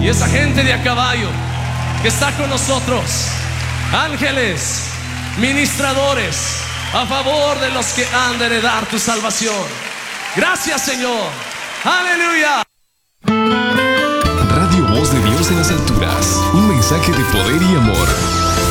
y esa gente de a caballo que está con nosotros, ángeles, ministradores a favor de los que han de heredar tu salvación. Gracias, Señor. Aleluya. Radio Voz de Dios en las alturas, un mensaje de poder y amor.